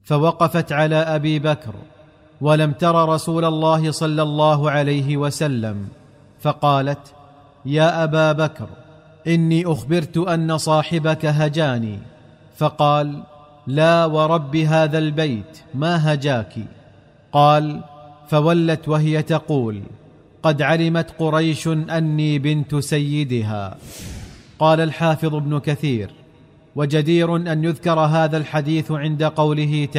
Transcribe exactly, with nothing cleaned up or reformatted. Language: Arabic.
فوقفت على أبي بكر ولم تر رسول الله صلى الله عليه وسلم، فقالت: يا أبا بكر، إني أخبرت أن صاحبك هجاني. فقال: لا ورب هذا البيت ما هجاك. قال: فولت وهي تقول: قد علمت قريش أني بنت سيدها. قال الحافظ ابن كثير: وجدير أن يذكر هذا الحديث عند قوله تعالى: